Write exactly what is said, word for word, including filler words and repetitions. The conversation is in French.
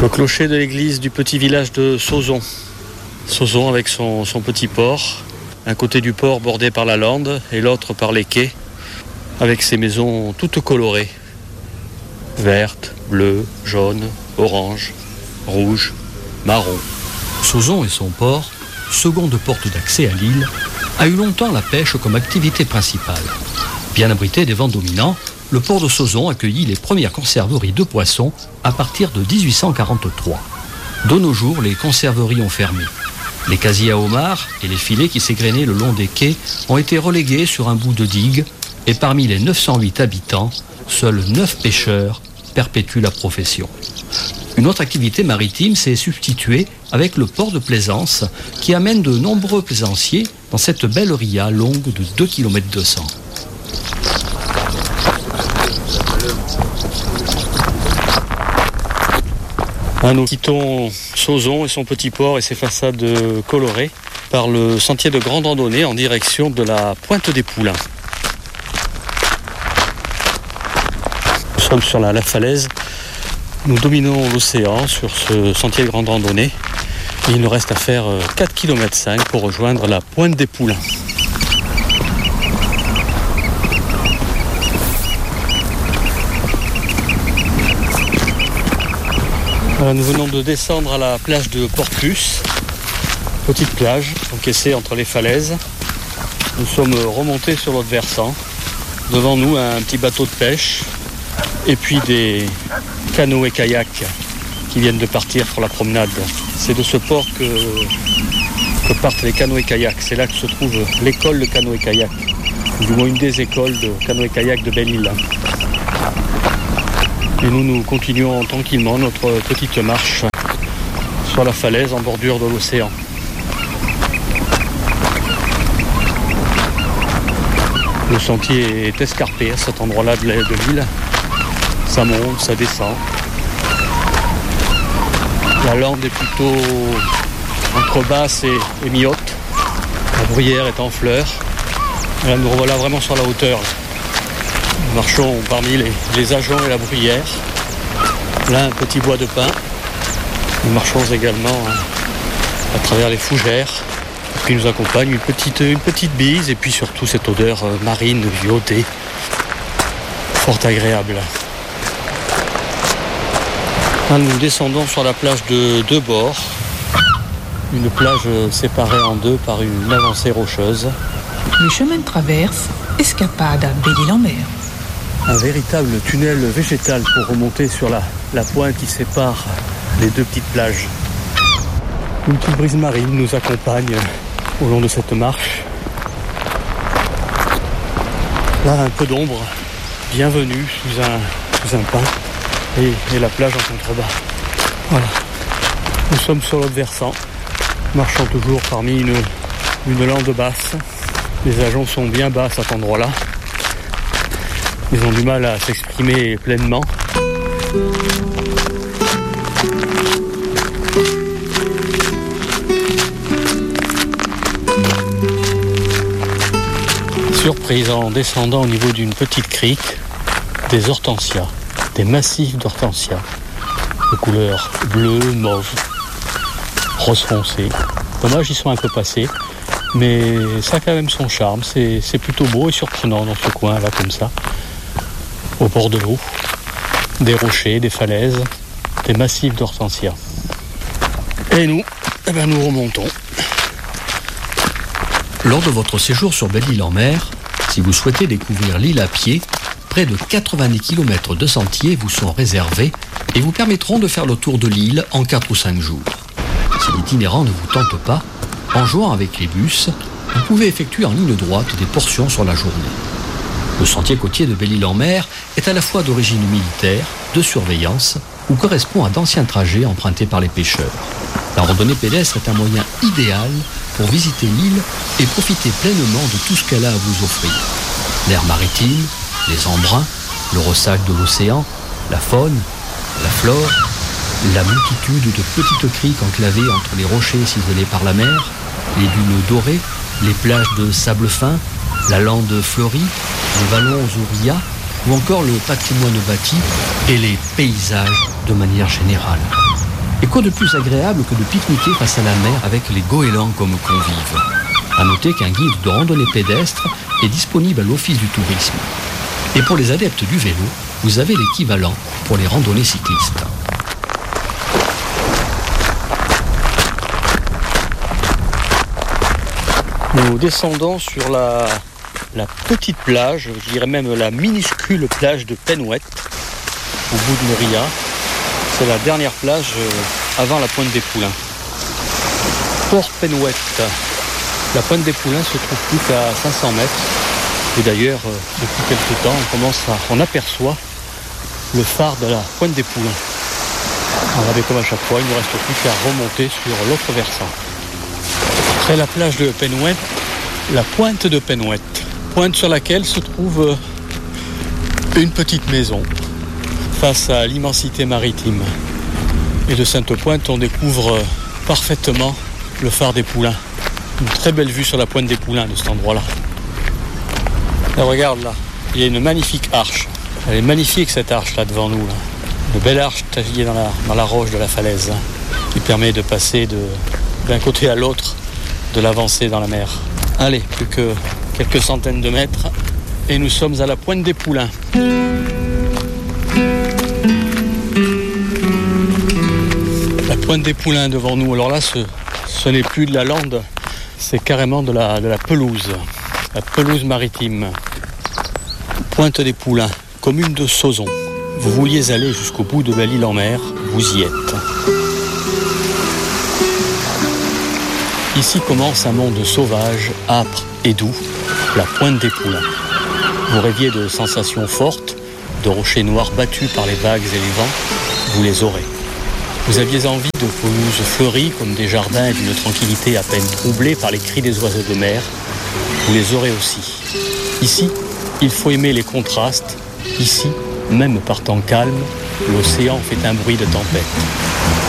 Le clocher de l'église du petit village de Sauzon. Sauzon avec son, son petit port. Un côté du port bordé par la lande et l'autre par les quais, avec ses maisons toutes colorées. Vertes, bleues, jaunes, oranges, rouges, marron. Sauzon et son port, seconde porte d'accès à l'île, a eu longtemps la pêche comme activité principale. Bien abrité des vents dominants, le port de Sauzon accueillit les premières conserveries de poissons à partir de dix-huit cent quarante-trois. De nos jours, les conserveries ont fermé. Les casiers à homards et les filets qui s'égrenaient le long des quais ont été relégués sur un bout de digue et parmi les neuf cent huit habitants, seuls neuf pêcheurs perpétuent la profession. Une autre activité maritime s'est substituée avec le port de plaisance qui amène de nombreux plaisanciers dans cette belle ria longue de deux virgule deux kilomètres. Ah, nous quittons Sauzon et son petit port et ses façades colorées par le sentier de grande randonnée en direction de la Pointe des Poulains. Nous sommes sur la, la falaise. Nous dominons l'océan sur ce sentier de grande randonnée. Et il nous reste à faire quatre virgule cinq kilomètres pour rejoindre la Pointe des Poulains. Voilà, nous venons de descendre à la plage de Portus, petite plage encaissée entre les falaises. Nous sommes remontés sur l'autre versant. Devant nous, un petit bateau de pêche et puis des canoës et kayaks qui viennent de partir pour la promenade. C'est de ce port que, que partent les canoës et kayaks. C'est là que se trouve l'école de canoë et kayak, ou du moins une des écoles de canoë et kayak de Belle-Île. Et nous, nous continuons tranquillement notre petite marche sur la falaise en bordure de l'océan. Le sentier est escarpé à cet endroit-là de l'île. Ça monte, ça descend. La lande est plutôt entre basse et, et mi-haute. La bruyère est en fleurs. Là, nous revoilà vraiment sur la hauteur. Nous marchons parmi les, les ajoncs et la bruyère. Là, un petit bois de pin. Nous marchons également à, à travers les fougères. Et puis nous accompagne une petite, une petite bise et puis surtout cette odeur marine iodée. Fort agréable. Là, nous descendons sur la plage de deux bords. Une plage séparée en deux par une avancée rocheuse. Le chemin de traverse, escapade à Belle-Île-en-Mer. Un véritable tunnel végétal pour remonter sur la, la pointe qui sépare les deux petites plages. Une petite brise marine nous accompagne au long de cette marche. Là, un peu d'ombre. Bienvenue sous un, sous un pin. Et, et la plage en contrebas. Voilà. Nous sommes sur l'autre versant. Marchons toujours parmi une, une lande basse. Les ajoncs sont bien bas à cet endroit-là. Ils ont du mal à s'exprimer pleinement. Surprise en descendant au niveau d'une petite crique, des hortensias, des massifs d'hortensias, de couleur bleu, mauve, rose foncé. Dommage, ils sont un peu passés, mais ça a quand même son charme. C'est, c'est plutôt beau et surprenant dans ce coin-là, comme ça. Au bord de l'eau, des rochers, des falaises, des massifs d'hortensias. Et nous, eh ben nous remontons. Lors de votre séjour sur Belle-Île-en-Mer, si vous souhaitez découvrir l'île à pied, près de quatre-vingt-dix kilomètres de sentiers vous sont réservés et vous permettront de faire le tour de l'île en quatre ou cinq jours. Si l'itinérant ne vous tente pas, en jouant avec les bus, vous pouvez effectuer en ligne droite des portions sur la journée. Le sentier côtier de Belle-Île-en-Mer est à la fois d'origine militaire, de surveillance, ou correspond à d'anciens trajets empruntés par les pêcheurs. La randonnée pédestre est un moyen idéal pour visiter l'île et profiter pleinement de tout ce qu'elle a à vous offrir. L'air maritime, les embruns, le ressac de l'océan, la faune, la flore, la multitude de petites criques enclavées entre les rochers ciselés par la mer, les dunes dorées, les plages de sable fin, la lande fleurie, les vallons aux ourillas, ou encore le patrimoine bâti et les paysages de manière générale. Et quoi de plus agréable que de pique-niquer face à la mer avec les goélands comme convives. À noter qu'un guide de randonnée pédestre est disponible à l'Office du tourisme. Et pour les adeptes du vélo, vous avez l'équivalent pour les randonnées cyclistes. Nous descendons sur la, la petite plage, je dirais même la minuscule plage de Penouette, au bout de Meria. C'est la dernière plage avant la Pointe des Poulains. Port Penouette. La Pointe des Poulains se trouve plus qu'à cinq cents mètres. Et d'ailleurs, depuis quelques temps, on commence à, on aperçoit le phare de la Pointe des Poulains. Regardez comme à chaque fois, il ne nous reste plus qu'à remonter sur l'autre versant. Après la plage de Penouette, la pointe de Penouette. Pointe sur laquelle se trouve une petite maison face à l'immensité maritime. Et de Sainte-Pointe, on découvre parfaitement le phare des Poulains. Une très belle vue sur la Pointe des Poulains de cet endroit-là. Et regarde là, il y a une magnifique arche. Elle est magnifique cette arche là devant nous. Là. Une belle arche taillée dans la, dans la roche de la falaise, hein, qui permet de passer de, d'un côté à l'autre de l'avancée dans la mer. Allez, plus que quelques centaines de mètres et nous sommes à la Pointe des Poulains. La Pointe des Poulains devant nous. Alors là, ce, ce n'est plus de la lande, c'est carrément de la, de la pelouse. La pelouse maritime. Pointe des Poulains, commune de Sauzon. Vous vouliez aller jusqu'au bout de Belle-Île-en-Mer, vous y êtes. Ici commence un monde sauvage, âpre et doux, la Pointe des Poulains. Vous rêviez de sensations fortes, de rochers noirs battus par les vagues et les vents, vous les aurez. Vous aviez envie de pelouses fleuries comme des jardins et d'une tranquillité à peine troublée par les cris des oiseaux de mer, vous les aurez aussi. Ici, il faut aimer les contrastes. Ici, même par temps calme, l'océan fait un bruit de tempête.